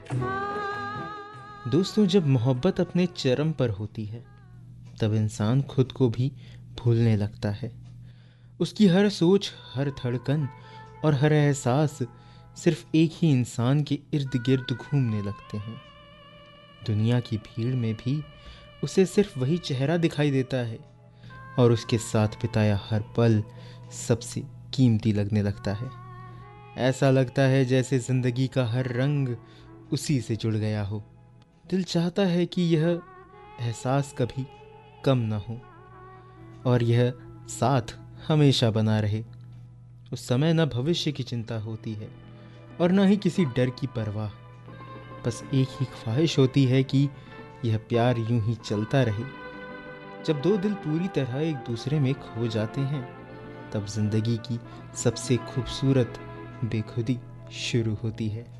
दोस्तों, जब मोहब्बत अपने चरम पर होती है तब इंसान खुद को भी भूलने लगता है। उसकी हर सोच, हर धड़कन और हर एहसास सिर्फ एक ही इंसान के इर्द गिर्द घूमने लगते हैं। दुनिया की भीड़ में भी उसे सिर्फ वही चेहरा दिखाई देता है और उसके साथ बिताया हर पल सबसे कीमती लगने लगता है। ऐसा लगता है जैसे जिंदगी का हर रंग उसी से जुड़ गया हो। दिल चाहता है कि यह एहसास कभी कम ना हो और यह साथ हमेशा बना रहे। उस समय न भविष्य की चिंता होती है और न ही किसी डर की परवाह। बस एक ही ख्वाहिश होती है कि यह प्यार यूं ही चलता रहे। जब दो दिल पूरी तरह एक दूसरे में खो जाते हैं तब जिंदगी की सबसे खूबसूरत बेखुदी शुरू होती है।